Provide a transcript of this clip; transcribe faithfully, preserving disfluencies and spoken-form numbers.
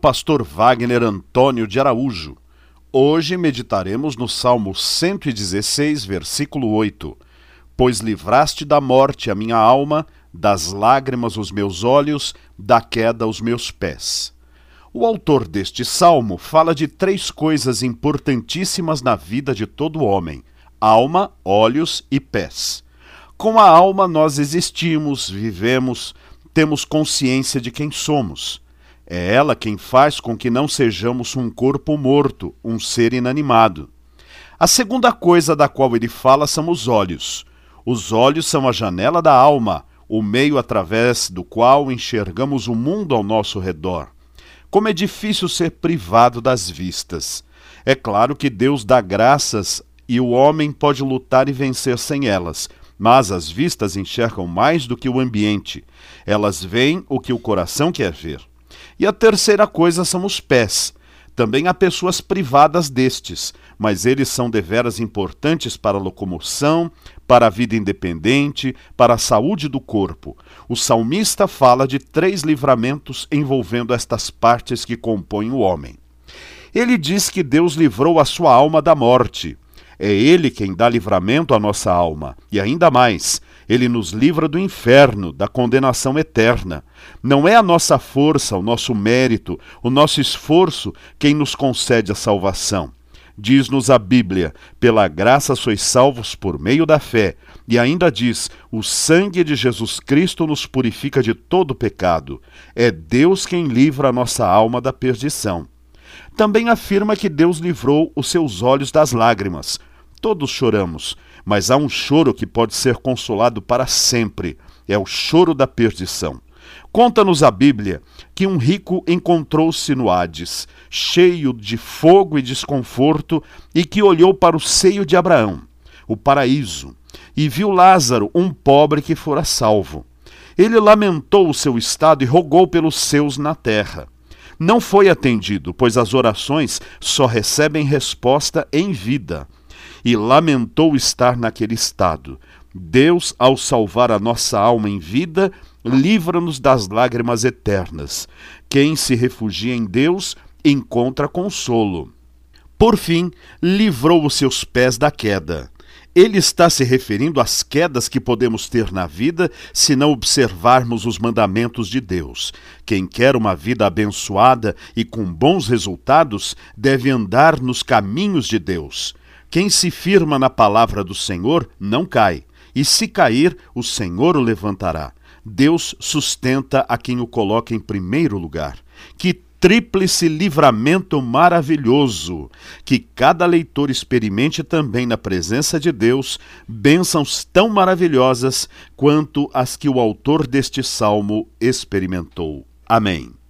pastor Wagner Antônio de Araújo. Hoje meditaremos no Salmo cento e dezesseis, versículo oito. Pois livraste da morte a minha alma, das lágrimas os meus olhos, da queda os meus pés. O autor deste salmo fala de três coisas importantíssimas na vida de todo homem: alma, olhos e pés. Com a alma nós existimos, vivemos, temos consciência de quem somos. É ela quem faz com que não sejamos um corpo morto, um ser inanimado. A segunda coisa da qual ele fala são os olhos. Os olhos são a janela da alma, o meio através do qual enxergamos o mundo ao nosso redor. Como é difícil ser privado das vistas. É claro que Deus dá graças e o homem pode lutar e vencer sem elas, mas as vistas enxergam mais do que o ambiente. Elas veem o que o coração quer ver. E a terceira coisa são os pés. Também há pessoas privadas destes, mas eles são deveras importantes para a locomoção, para a vida independente, para a saúde do corpo. O salmista fala de três livramentos envolvendo estas partes que compõem o homem. Ele diz que Deus livrou a sua alma da morte. É Ele quem dá livramento à nossa alma. E ainda mais, Ele nos livra do inferno, da condenação eterna. Não é a nossa força, o nosso mérito, o nosso esforço quem nos concede a salvação. Diz-nos a Bíblia: pela graça sois salvos por meio da fé. E ainda diz: o sangue de Jesus Cristo nos purifica de todo pecado. É Deus quem livra a nossa alma da perdição. Também afirma que Deus livrou os seus olhos das lágrimas. Todos choramos, mas há um choro que pode ser consolado para sempre. É o choro da perdição. Conta-nos a Bíblia que um rico encontrou-se no Hades, cheio de fogo e desconforto, e que olhou para o seio de Abraão, o paraíso, e viu Lázaro, um pobre que fora salvo. Ele lamentou o seu estado e rogou pelos seus na terra. Não foi atendido, pois as orações só recebem resposta em vida. E lamentou estar naquele estado. Deus, ao salvar a nossa alma em vida, livra-nos das lágrimas eternas. Quem se refugia em Deus encontra consolo. Por fim, livrou os seus pés da queda. Ele está se referindo às quedas que podemos ter na vida se não observarmos os mandamentos de Deus. Quem quer uma vida abençoada e com bons resultados deve andar nos caminhos de Deus. Quem se firma na palavra do Senhor não cai, e se cair, o Senhor o levantará. Deus sustenta a quem o coloca em primeiro lugar. Que tríplice livramento maravilhoso! Que cada leitor experimente também na presença de Deus bênçãos tão maravilhosas quanto as que o autor deste salmo experimentou. Amém.